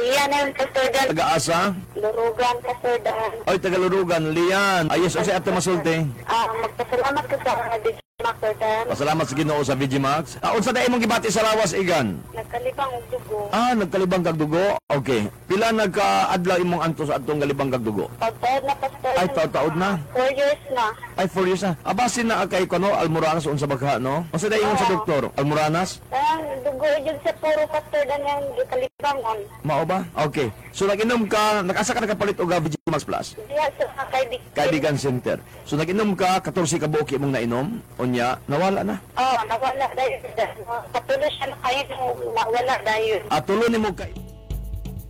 Lian na yung Pastor Dan. Taga-asa? Lurugan, Pastor Dan. Ay, taga-Lurugan. Lian. Ayos, o si Ate Masulti. Magpasalamat ko sa DJ Pastor Dan. Pasalamat sa Ginoo sa VGMax. Unsa na imong gibati sa lawas, Igan? Nagkalibang og dugo. Nagkalibang kag dugo? Okay. Pila nagka-adlaw imong anto sa atong galibang kag dugo? Pagtaod na Pastor Ay, Dan. taod na. 4 years na. Ay, 4 years na. Abasin na kay kono Almoranas unsa bagha, no? Unsa na ingon sa doktor? Almoranas? Ang dugo yun sa puro Pastor Dan yung ikalibangon. Mao ba? Okay. So nag-inom ka, nag-asa ka nakapalit og VGMax Plus? Diya sa Kaibigan Center. So nag-inom ka 14 ka buok imong nainom, unya nawala na. nawala dahil. Patuloy siya na kayo nawala dahil. At tulo nimo kay